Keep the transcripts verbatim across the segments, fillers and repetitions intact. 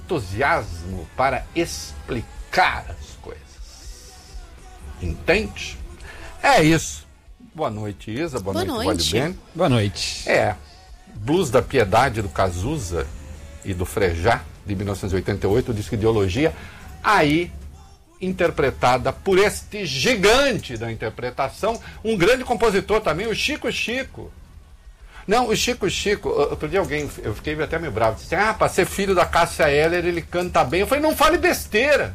entusiasmo para explicar as coisas. Entende? É isso. Boa noite, Isa. Boa, Boa noite, noite. Vale Bem. Boa noite. É, Blues da Piedade do Cazuza e do Frejá, de mil novecentos e oitenta e oito, disco Ideologia, aí interpretada por este gigante da interpretação, um grande compositor também, o Chico Chico. Não, o Chico Chico, outro dia alguém, eu fiquei até meio bravo, disse, ah, para ser filho da Cássia Eller, ele canta bem. Eu falei, não fale besteira.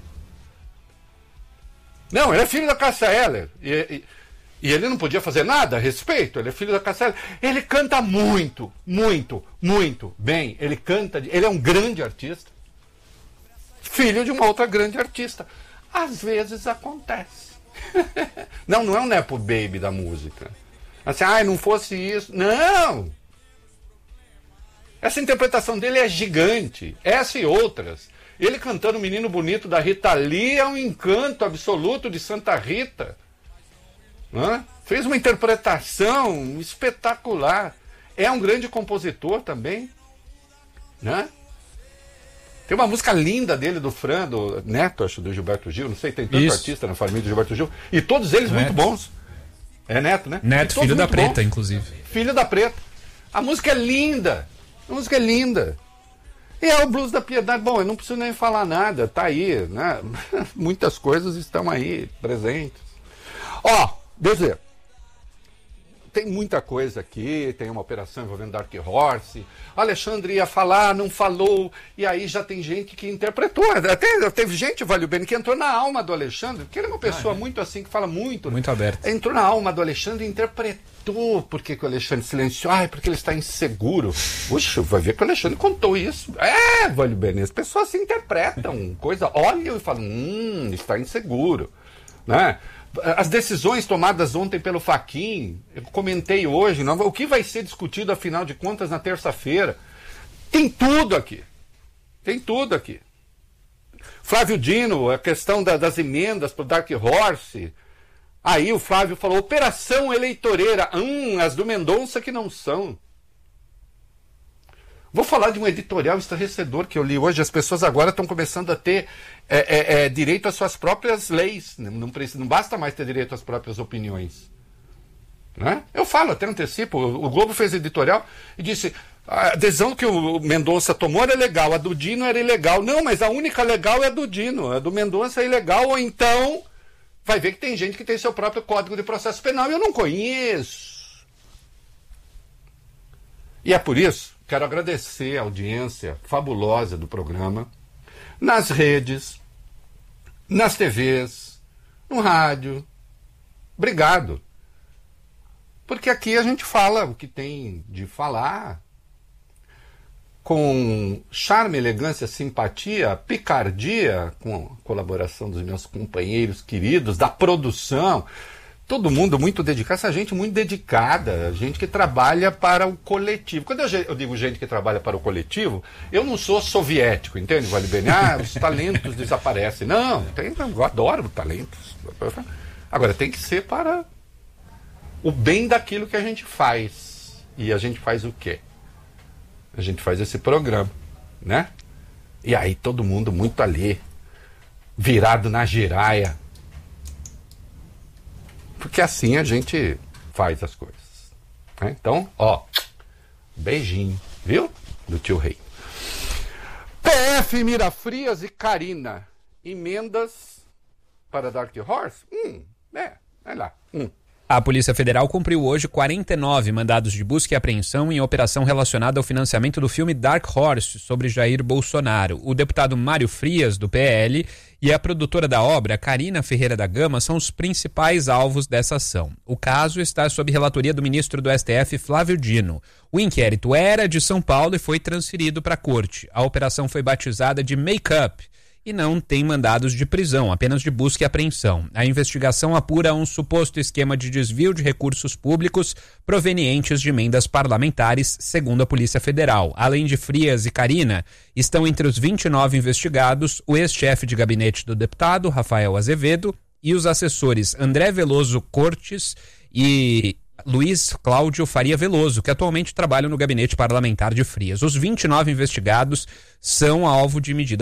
Não, ele é filho da Cássia Eller. E, e, e ele não podia fazer nada a respeito, ele é filho da Cássia Eller. Ele canta muito, muito, muito bem. Ele canta, ele é um grande artista. Filho de uma outra grande artista. Às vezes acontece. Não, não é um Nepo Baby da música. Assim, ah, não fosse isso. Não! Essa interpretação dele é gigante. Essa e outras. Ele cantando o Menino Bonito da Rita Lee é um encanto absoluto de Santa Rita. Hã? Fez uma interpretação espetacular. É um grande compositor também. Né? Tem uma música linda dele, do Fran, do Neto, acho, do Gilberto Gil. Não sei, tem tanto Isso. artista na família do Gilberto Gil. E todos eles Neto. muito bons. É Neto, né? Neto, filho da Preta, bons. inclusive. Filho da Preta. A música é linda. A música é linda. E é o Blues da Piedade. Bom, eu não preciso nem falar nada. Tá aí, né? Muitas coisas estão aí, presentes. Ó, deixa eu ver. Tem muita coisa aqui, tem uma operação envolvendo Dark Horse. Alexandre ia falar, não falou, e aí já tem gente que interpretou. Até teve gente, Vale Bem, que entrou na alma do Alexandre, porque ele é uma pessoa ah, é. muito assim, que fala muito. Muito aberta. Entrou na alma do Alexandre e interpretou por que o Alexandre silenciou. Ai, porque ele está inseguro. Puxa, vai ver que o Alexandre contou isso. É, Vale Bem, as pessoas se interpretam, coisa, olham e falam, hum, está inseguro, né? As decisões tomadas ontem pelo Fachin, eu comentei hoje, não, o que vai ser discutido, afinal de contas, na terça-feira? Tem tudo aqui. Tem tudo aqui. Flávio Dino, a questão da, das emendas para o Dark Horse. Aí o Flávio falou, operação eleitoreira. Hum, as do Mendonça que não são. Vou falar de um editorial estarrecedor que eu li hoje. As pessoas agora estão começando a ter é, é, é, direito às suas próprias leis. Não, precisa, não basta mais ter direito às próprias opiniões. Né? Eu falo, até antecipo. O Globo fez editorial e disse, a decisão que o Mendonça tomou era legal, a do Dino era ilegal. Não, mas a única legal é a do Dino. A do Mendonça é ilegal, ou então vai ver que tem gente que tem seu próprio Código de Processo Penal e eu não conheço. E é por isso quero agradecer a audiência fabulosa do programa, nas redes, nas T Vs, no rádio. Obrigado. Porque aqui a gente fala o que tem de falar, com charme, elegância, simpatia, picardia, com a colaboração dos meus companheiros queridos, da produção. Todo mundo muito dedicado, essa gente muito dedicada, gente que trabalha para o coletivo. Quando eu, eu digo gente que trabalha para o coletivo, eu não sou soviético, entende, Vale Bem? Ah, os talentos desaparecem. Não, tem, eu adoro talentos. Agora, tem que ser para o bem daquilo que a gente faz. E a gente faz o quê? A gente faz esse programa, né? E aí todo mundo muito ali, virado na giraia. Porque assim a gente faz as coisas. Né? Então, ó, beijinho, viu? Do tio Rei. P F, Mirafrias e Karina. Emendas para Dark Horse? Hum, é, vai lá. Hum. A Polícia Federal cumpriu hoje quarenta e nove mandados de busca e apreensão em operação relacionada ao financiamento do filme Dark Horse, sobre Jair Bolsonaro. O deputado Mário Frias, do P L, e a produtora da obra, Karina Ferreira da Gama, são os principais alvos dessa ação. O caso está sob relatoria do ministro do S T F, Flávio Dino. O inquérito era de São Paulo e foi transferido para a corte. A operação foi batizada de Make-up e não tem mandados de prisão, apenas de busca e apreensão. A investigação apura um suposto esquema de desvio de recursos públicos provenientes de emendas parlamentares, segundo a Polícia Federal. Além de Frias e Karina, estão entre os vinte e nove investigados o ex-chefe de gabinete do deputado, Rafael Azevedo, e os assessores André Veloso Cortes e Luiz Cláudio Faria Veloso, que atualmente trabalham no gabinete parlamentar de Frias. Os vinte e nove investigados são alvo de medidas